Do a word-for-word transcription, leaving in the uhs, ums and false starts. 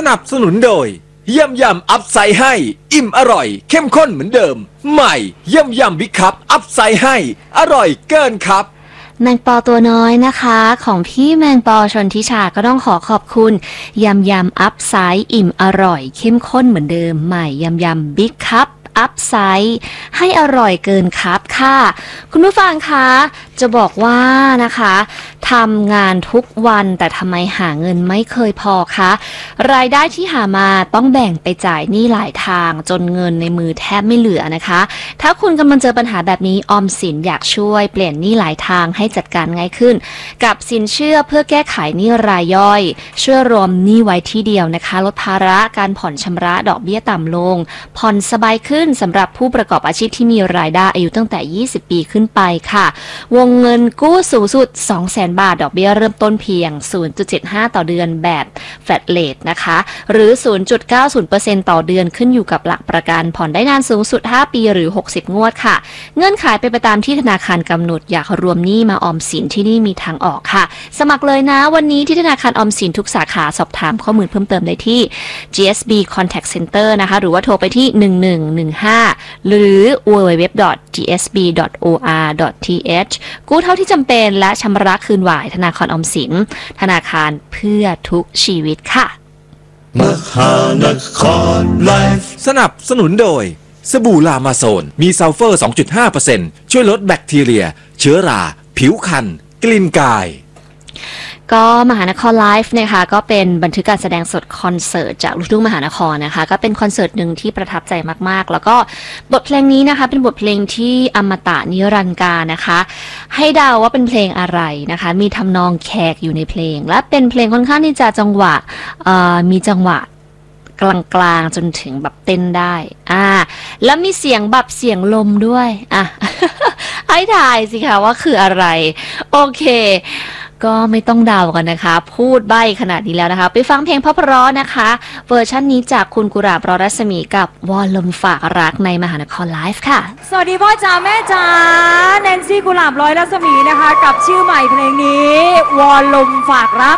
นับสนุนโดยยำยำอัพไซด์ให้อิ่มอร่อยเข้มข้นเหมือนเดิมใหม่ยำยำบิ๊กคัพอัพไซด์ให้อร่อยเกินครับแมงปอตัวน้อยนะคะของพี่แมงปอชนทิชาก็ต้องขอขอบคุณยำยำอัพไซด์อิ่มอร่อยเข้มข้นเหมือนเดิมใหม่ยำยำบิ๊กคัพอัพไซด์ให้อร่อยเกินครับค่ะคุณผู้ฟังคะจะบอกว่านะคะทำงานทุกวันแต่ทำไมหาเงินไม่เคยพอคะรายได้ที่หามาต้องแบ่งไปจ่ายหนี้หลายทางจนเงินในมือแทบไม่เหลือนะคะถ้าคุณกำลังเจอปัญหาแบบนี้ออมสินอยากช่วยเปลี่ยนหนี้หลายทางให้จัดการง่ายขึ้นกับสินเชื่อเพื่อแก้ไขหนี้รายย่อยช่วยรวมหนี้ไว้ที่เดียวนะคะลดภาระการผ่อนชำระดอกเบี้ยต่ำลงผ่อนสบายขึ้นสำหรับผู้ประกอบอาชีพที่มีรายได้อายุตั้งแต่ยี่สิบปีขึ้นไปค่ะวงเงินกู้สูงสุด สองแสน บาทดอกเบี้ยเริ่มต้นเพียง ศูนย์จุดเจ็ดห้า ต่อเดือนแบบ Flat Rate นะคะหรือ ศูนย์จุดเก้าศูนย์เปอร์เซ็นต์ ต่อเดือนขึ้นอยู่กับหลักประกันผ่อนได้นานสูงสุดห้าปีหรือหกสิบงวดค่ะเงื่อนไขเป็นไปตามที่ธนาคารกำหนดอยากรวมหนี้มาออมสินที่นี่มีทางออกค่ะสมัครเลยนะวันนี้ที่ธนาคารออมสินทุกสาขาสอบถามข้อมูลเพิ่มเติมได้ที่ จี เอส บี Contact Center นะคะหรือว่าโทรไปที่หนึ่งหนึ่งหนึ่งห้าหรือ ดับเบิลยู ดับเบิลยู ดับเบิลยู ดอท จี เอส บี ดอท โอ อาร์ ดอท ที เอช กู้เท่าที่จำเป็นและชำระคืนไหวธนาคารออมสินธนาคารเพื่อทุกชีวิตค่ะมหานครไลฟ์สนับสนุนโดยสบู่ลามาโซนมีซัลเฟอร์ สองจุดห้าเปอร์เซ็นต์ ช่วยลดแบคทีเรียเชื้อราผิวคันกลิ่นกายก็มหานครไลฟ์นะคะก็เป็นบันทึกการแสดงสดคอนเสิร์ตจากลูกทุ่งมหานครนะคะก็เป็นคอนเสิร์ตหนึ่งที่ประทับใจมากๆแล้วก็บทเพลงนี้นะคะเป็นบทเพลงที่อมตะนิรันดร์กาลนะคะให้เดาว่าเป็นเพลงอะไรนะคะมีทำนองแขกอยู่ในเพลงและเป็นเพลงค่อนข้างที่จะจังหวะมีจังหวะกลางๆจนถึงแบบเต้นได้อ่าแล้วมีเสียงแบบเสียงลมด้วยอ่ะ ให้ถ่ายสิคะว่าคืออะไรโอเคก็ไม่ต้องเดากันนะคะพูดใบ้ขนาดนี้แล้วนะคะไปฟังเพลงเพราะๆนะคะเวอร์ชันนี้จากคุณกุหลาบรอรัศมีกับวอลลมฝากรักในมหานครไลฟ์ค่ะสวัสดีพ่อจ๋าแม่จ๋าแนนซี่กุหลาบร้อยรัศมีนะคะกับชื่อใหม่เพลงนี้วอลลมฝากรัก